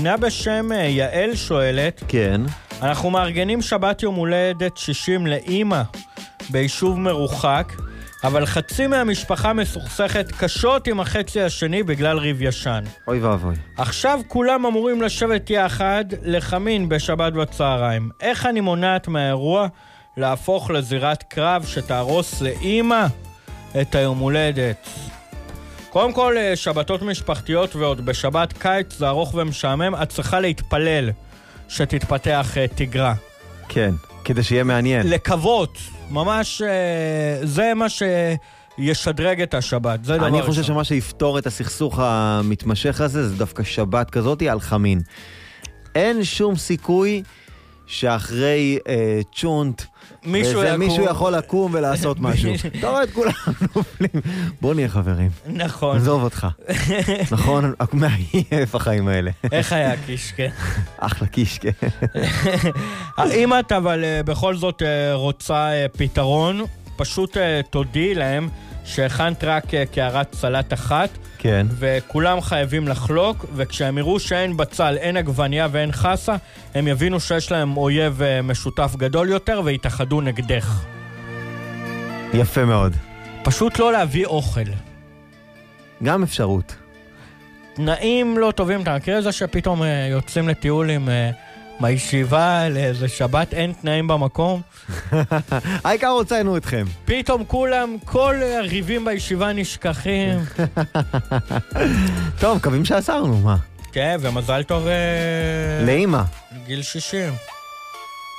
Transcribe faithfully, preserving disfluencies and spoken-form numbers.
מאזינה בשם יעל שואלת, כן. אנחנו מארגנים שבת יום הולדת שישים לאמא ביישוב מרוחק, אבל חצי מהמשפחה מסוכסכת קשות עם החצי השני בגלל ריב ישן. אוי ואבוי. עכשיו כולם אמורים לשבת יחד לחמין בשבת בצהריים. איך אני מונעת מהאירוע להפוך לזירת קרב שתהרוס לאמא את היום הולדת? קודם כל, שבתות משפחתיות ועוד בשבת קיץ זה ארוך ומשעמם, את צריכה להתפלל שתתפתח תגרה. כן, כדי שיהיה מעניין. לקוות, ממש זה מה שישדרג את השבת. זה דבר אני חושב ראשון. שמה שיפתור את הסכסוך המתמשך הזה זה דווקא שבת כזאת על חמין. אין שום סיכוי שאחרי אה, צ'ונט מישהו, יקום... מישהו יכול לקום ולעשות משהו. אתה רואה את כולם נופלים. בוא נהיה חברים. נכון. נעזוב אותך. נכון, מעייף החיים האלה. איך היה קישקה? אחלה קישקה. אם את אבל בכל זאת רוצה פתרון, פשוט תודי להם שהכנת רק קערת סלט אחת, כן. וכולם חייבים לחלוק, וכשהם יראו שאין בצל, אין עגבניה ואין חסה, הם יבינו שיש להם אויב משותף גדול יותר ויתאחדו נגדך. יפה מאוד. פשוט לא להביא אוכל. גם אפשרות. תנאים לא טובים, אתה מכיר את זה שפתאום יוצאים לטיול עם בישיבה לאיזה שבת, אין תנאים במקום? העיקר הוצאנו אתכם. פתאום כולם, כל הריבים בישיבה נשכחים. טוב, קווים שעשרנו, מה? כן, ומזל טוב לאמא. גיל שישים.